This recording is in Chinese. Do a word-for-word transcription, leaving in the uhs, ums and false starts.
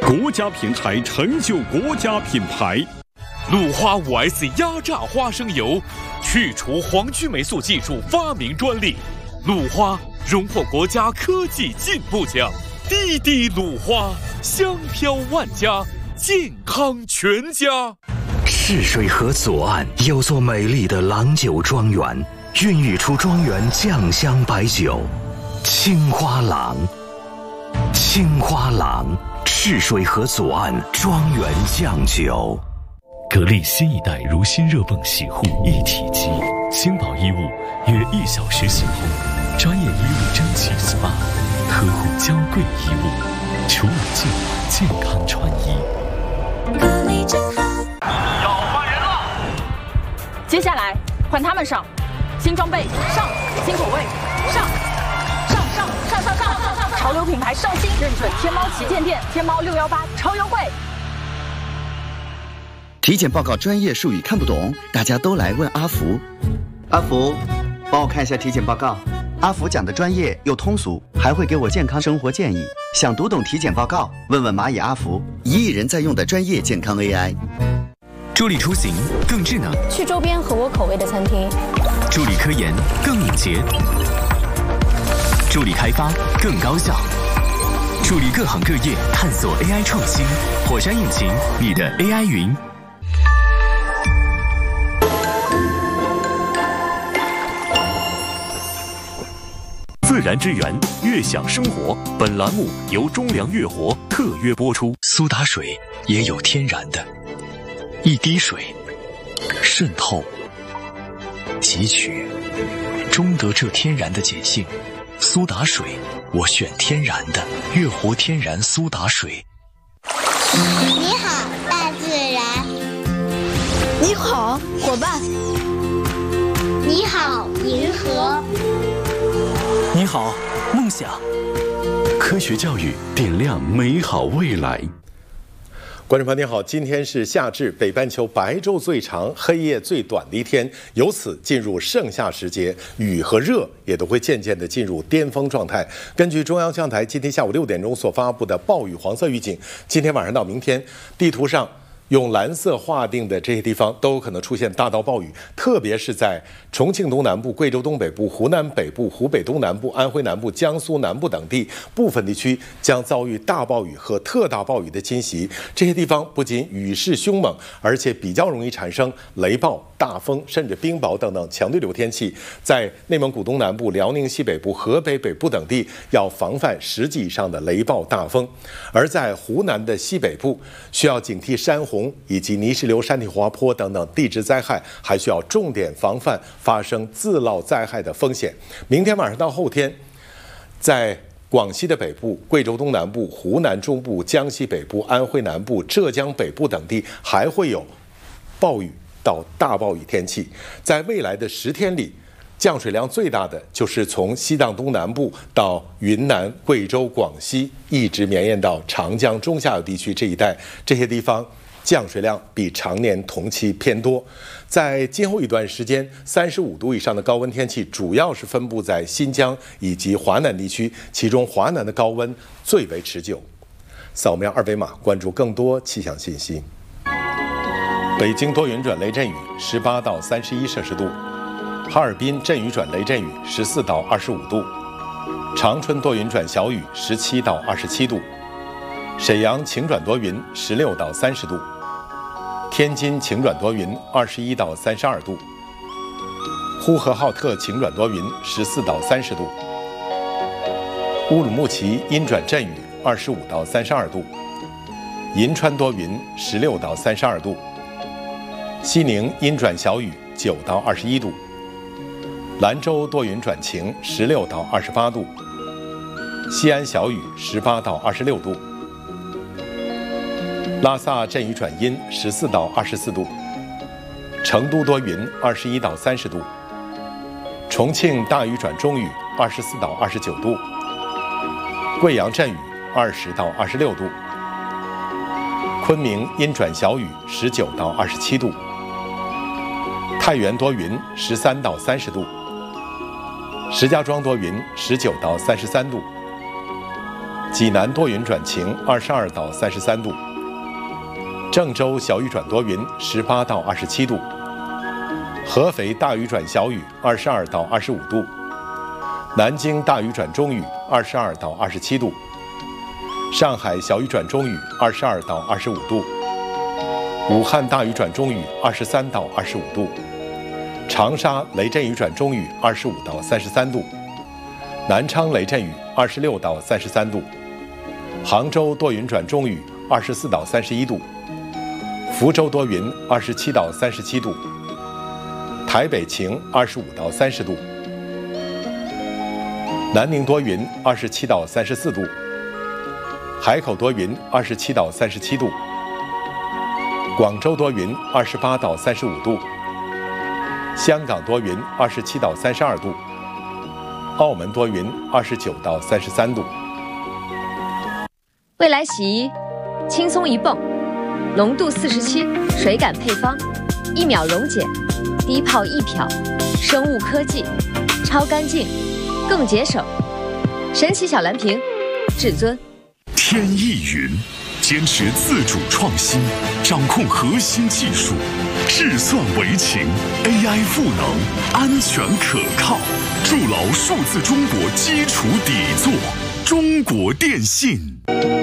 国家品牌成就国家品牌。 鲁花 五 S 压榨花生油，去除黄曲霉素技术发明专利。鲁花荣获国家科技进步奖。滴滴鲁花，香飘万家，健康全家。 赤水河左岸有座美丽的郎酒庄园，孕育出庄园酱香白酒青花郎。青花郎，赤水河左岸庄园酱酒。 格力新一代如新热泵洗护一体机，轻薄衣物约一小时洗后，专业衣物蒸汽 S P A， 呵护娇贵衣物，除冷净健康穿衣。 格力真好。 要换人了， 接下来换他们上，新装备上，新口味上，上上上上上上上，潮流品牌上新，认准天猫旗舰店，天猫六幺八超优惠。 体检报告专业术语看不懂，大家都来问阿福。阿福，帮我看一下体检报告。阿福讲的专业又通俗，还会给我健康生活建议。想读懂体检报告，问问蚂蚁阿福，一亿人在用的专业健康 A I。 助力出行更智能， 去周边合我口味的餐厅。 助力科研更敏捷，助力开发更高效，助力各行各业探索 A I 创新。火山引擎，你的 A I 云。 自然之源，悦享生活。本栏目由中粮悦活特约播出。 苏打水也有天然的，一滴水渗透汲取，终得这天然的碱性。苏打水，我选天然的，悦活天然苏打水。 你好，大自然。 你好，伙伴。 你好，银河。 你好，梦想。 科学教育点亮美好未来。 观众朋友您好，今天是夏至，北半球白昼最长、黑夜最短的一天，由此进入盛夏时节，雨和热也都会渐渐的进入巅峰状态。根据中央气象台今天下午六点钟所发布的暴雨黄色预警，今天晚上到明天，地图上用蓝色划定的这些地方都有可能出现大到暴雨，特别是在重庆东南部、贵州东北部、湖南北部、湖北东南部、安徽南部、江苏南部等地部分地区将遭遇大暴雨和特大暴雨的侵袭。这些地方不仅雨势凶猛，而且比较容易产生雷暴、大风甚至冰雹等等强对流天气。在内蒙古东南部、辽宁西北部、河北北部等地要防范十级以上的雷暴大风，而在湖南的西北部需要警惕山洪以及泥石流、山体滑坡等等地质灾害，还需要重点防范发生自涝灾害的风险。明天晚上到后天，在广西的北部、贵州东南部、湖南中部、江西北部、安徽南部、浙江北部等地还会有暴雨到大暴雨天气。在未来的十天里，降水量最大的就是从西藏东南部到云南、贵州、广西，一直绵延到长江中下游地区这一带，这些地方降水量比常年同期偏多。在今后一段时间，三十五度以上的高温天气主要是分布在新疆以及华南地区，其中华南的高温最为持久。扫描二维码关注更多气象信息。北京多云转雷阵雨，十八到三十一摄氏度；哈尔滨阵雨转雷阵雨，十四到二十五度；长春多云转小雨，十七到二十七度；沈阳晴转多云，十六到三十度；天津晴转多云，二十一到三十二度；呼和浩特晴转多云，十四到三十度；乌鲁木齐阴转阵雨，二十五到三十二度；银川多云，十六到三十二度；西宁阴转小雨，九到二十一度；兰州多云转晴，十六到二十八度；西安小雨，十八到二十六度；拉萨阵雨转阴，十四到二十四度；成都多云，二十一到三十度；重庆大雨转中雨，二十四到二十九度；贵阳阵雨，二十到二十六度；昆明阴转小雨，十九到二十七度；太原多云，十三到三十度；石家庄多云，十九到三十三度； 济南多云转晴，二十二到三十三度；郑州小雨转多云，十八到二十七度；合肥大雨转小雨，二十二到二十五度；南京大雨转中雨，二十二到二十七度；上海小雨转中雨，二十二到二十五度；武汉大雨转中雨，二十三到二十五度；长沙雷阵雨转中雨，二十五到三十三度；南昌雷阵雨，二十六到三十三度；杭州多云转中雨，二十四到三十一度；福州多云，二十七到三十七度；台北晴，二十五到三十度；南宁多云，二十七到三十四度；海口多云，二十七到三十七度；广州多云，二十八到三十五度；香港多云，二十七到三十二度；澳门多云，二十九到三十三度。 未来洗衣，轻松一泵，浓度四十七，水感配方，一秒溶解，低泡易漂，生物科技，超干净，更节省。神奇小蓝瓶，至尊。 天翼云，坚持自主创新，掌控核心技术，智算为情 ，A I 赋能，安全可靠，筑牢数字中国基础底座。中国电信。